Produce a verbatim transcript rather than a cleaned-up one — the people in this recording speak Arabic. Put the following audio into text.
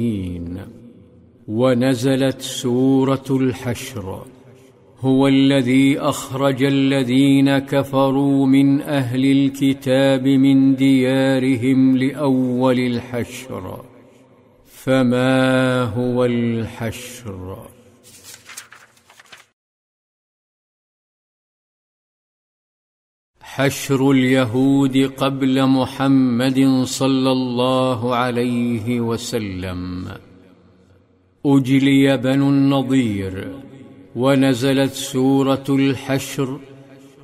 ونزلت سورة الحشر. هو الذي أخرج الذين كفروا من أهل الكتاب من ديارهم لأول الحشر. فما هو الحشر؟ حشر اليهود قبل محمد صلى الله عليه وسلم. أجلي بنو النضير، ونزلت سورة الحشر